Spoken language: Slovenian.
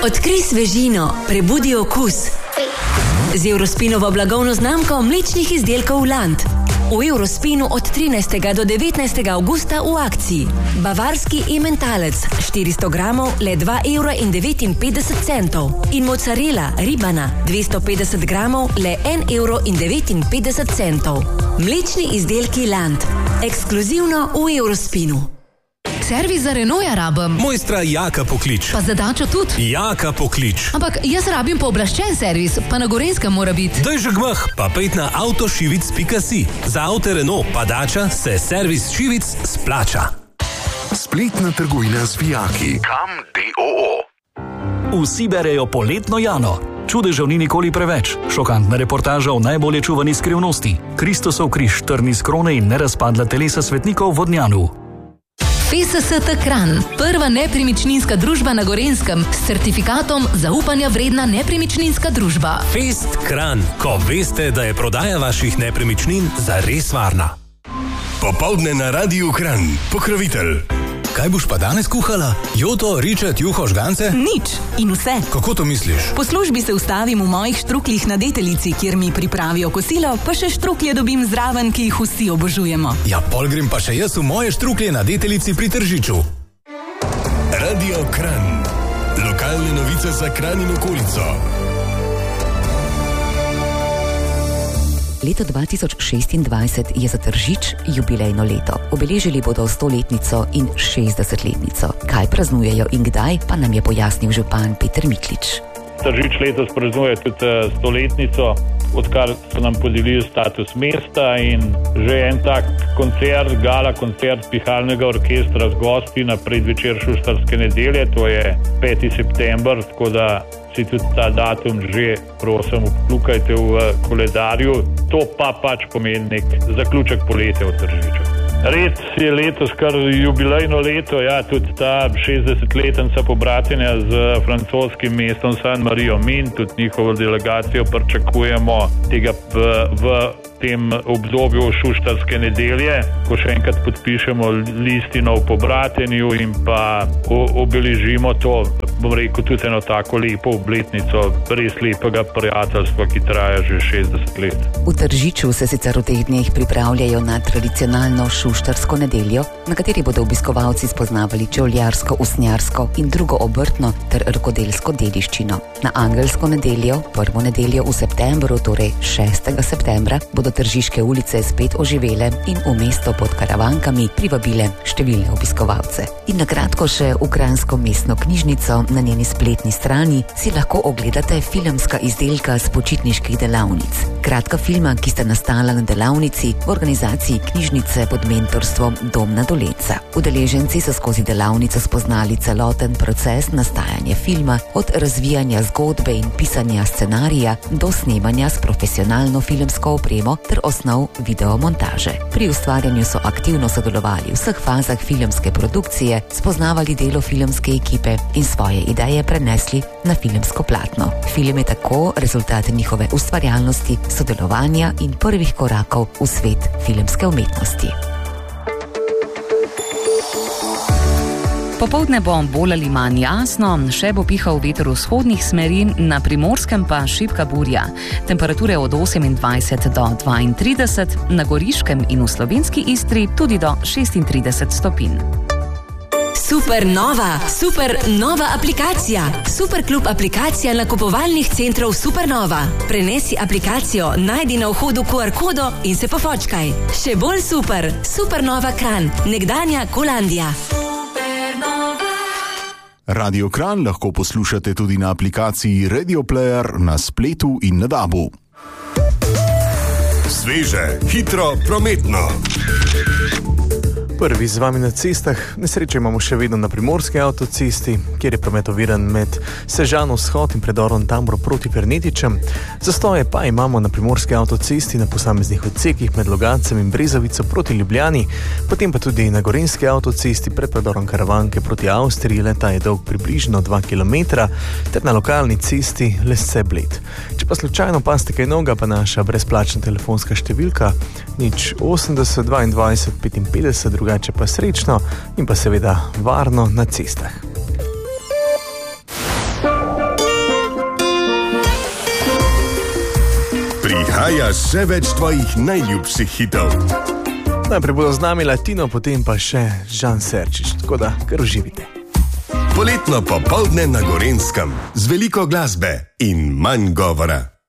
Odkrij svežino, prebudi okus. Z Eurospinovo blagovno znamko mlečnih izdelkov Land. V Eurospinu od 13. do 19. avgusta v akciji. Bavarski ementalec 400 gramov le 2,59 € in mozzarella ribana 250 gramov le 1,59 €. Mlečni izdelki Land. Ekskluzivno v Eurospinu. Servis za Renaulta rabim. Mojstra Jaka poklič. Pa za Dačo tudi? Jaka poklič. Ampak jaz rabim pooblaščen servis, pa na Gorenjskem mora biti. Daj že gmah, pa pejt na avtošivic.si. Za avto Renault pa Dača se servis Šivic splača. Spletna trgovina z vijaki. Kam DOO. Vsi berejo Poletno Jano. Čudežev ni nikoli preveč. Šokantna reportaža o najbolje čuvani skrivnosti. Kristusov križ, trni z krone in nerazpadla telesa svetnikov v Vodnjanu. FSST Kranj, prva nepremičninska družba na Gorenjskem s certifikatom zaupanja vredna nepremičninska družba. Fest Kranj, ko veste, da je prodaja vaših nepremičnin zares varna. Popoldne na Radiu Kranj, pokrovitelj. Kaj boš pa danes kuhala? Joto, ričet, juho, žgance? Nič in vse. Kako to misliš? Po službi se ustavim v mojih štruklih na Deteljici, kjer mi pripravijo kosilo, pa še štruklje dobim zraven, ki jih vsi obožujemo. Ja, pol grem pa še jaz v moje štruklje na Deteljici pri Tržiču. Radio Kranj. Lokalne novice za Kranj in okolico. Leto 2026 je za Tržič jubilejno leto. Obeležili bodo 100-letnico in 60-letnico. Kaj praznujejo in kdaj, pa nam je pojasnil župan Peter Miklič. Tržič letos praznuje tudi 100-letnico, odkar so nam podelili status mesta in že en tak koncert, gala koncert Pihalnega orkestra z gosti na predvečer Šuštarske nedelje, to je 5. september, tako da si tudi ta datum že, prosim, vklukajte v koledarju. To pa pač pomeni nek zaključek poletja v Tržiču. Red je letos kar jubilejno leto, ja, tudi ta 60-letnica pobratenja z francoskim mestom San Mario Min, tudi njihovo delegacijo pričakujemo tega v tem obdobju Šuštarske nedelje, ko še enkrat podpišemo listino o pobratenju in pa obeležimo to, bom rekel, tudi eno tako lepo obletnico res lepega prijateljstva, ki traja že 60 let. V Tržiču se sicer v teh dneh pripravljajo na tradicionalno Šuštarsko nedeljo, na kateri bodo obiskovalci spoznavali čevljarsko, usnjarsko in drugo obrtno ter rokodelsko dediščino. Na Angelsko nedeljo, prvo nedeljo v septembru, torej 6. septembra, bodo tržiške ulice spet oživele in v mesto pod karavankami privabile številne obiskovalce. In na kratko še v Kranjsko mestno knjižnico, na njeni spletni strani si lahko ogledate filmska izdelka z počitniških delavnic. Kratka filma, ki sta nastala na delavnici v organizaciji knjižnice pod mentorstvom Dom na Dolenca. Udeleženci so skozi delavnico spoznali celoten proces nastajanja filma, od razvijanja zgodbe in pisanja scenarija do snemanja s profesionalno filmsko opremo ter osnov videomontaže. Pri ustvarjanju so aktivno sodelovali v vseh fazah filmske produkcije, spoznavali delo filmske ekipe in svoje ideje prenesli na filmsko platno. Film je tako rezultat njihove ustvarjalnosti, sodelovanja in prvih korakov v svet filmske umetnosti. Popoldne bo bolj ali manj jasno, še bo pihal veter vzhodnih smeri, na Primorskem pa šibka burja. Temperature od 28 do 32, na Goriškem in v slovenski Istri tudi do 36 stopinj. Super nova aplikacija. Superklub aplikacija nakupovalnih centrov Supernova. Prenesi aplikacijo, najdi na vhodu QR kodo in se pofočkaj. Še bolj super. Supernova Kranj, nekdanja Kolandija. Radio Kranj lahko poslušate tudi na aplikaciji Radio Player na spletu in na DAB-u. Sveže, hitro, prometno. Prvi z vami na cestah. Nesreče imamo še vedno na Primorski avtocesti, kjer je promet oviran med Sežano vzhod in predorom Tambro proti Fernetičem. Zastoje pa imamo na Primorski avtocesti na posameznih odsekih med Logatcem in Brezovico proti Ljubljani, potem pa tudi na Gorenjski avtocesti pred predorom Karavanke proti Avstriji, le ta je dolg približno 2 km, ter na lokalni cesti Lesce-Bled. Če pa slučajno paste kaj noga, pa naša brezplačna telefonska številka 080 22 55, drugače pa srečno in pa seveda varno na cestah. oddaja še več tvojih najljubših hitov. Najprej bodo z nami Latino, potem pa še Žan Serčič, tako da kar uživite. Poletno popoldne na Gorenjskem z veliko glasbe in manj govora.